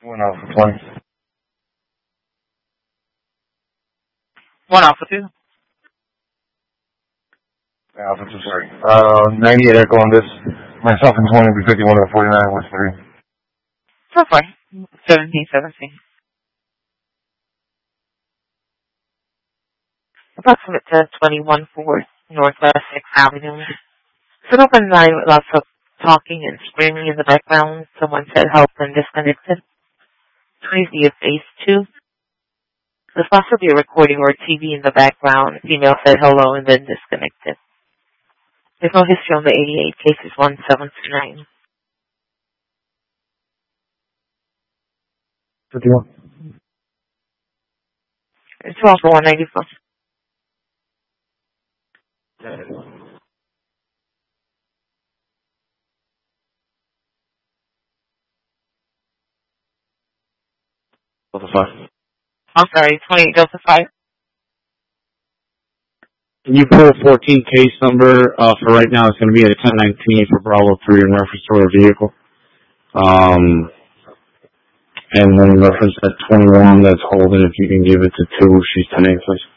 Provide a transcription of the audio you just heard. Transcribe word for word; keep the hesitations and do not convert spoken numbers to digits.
One Alpha twenty. One Alpha two. Alpha two, sorry. Uh, ninety-eight at Columbus. Myself and twenty will be fifty-one to forty-nine, West three. So far. seventeen seventeen. Approximate ten twenty-one Ford, Northwest sixth Avenue. It's an open line with lots of talking and screaming in the background. Someone said help and disconnected. Please be at phase two. There's possibly a recording or a T V in the background. Female said hello and then disconnected. There's no history on the eighty-eight. Case is one seven two nine. fifty-one. It's also one ninety-four. Delta five. I'm sorry, twenty-eight Delta five. Can you pull a fourteen case number? Uh, for right now, it's going to be at a ten nineteen for Bravo three in reference to our vehicle. Um, and then in reference to that twenty-one that's holding, if you can give it to two, she's ten eight, please.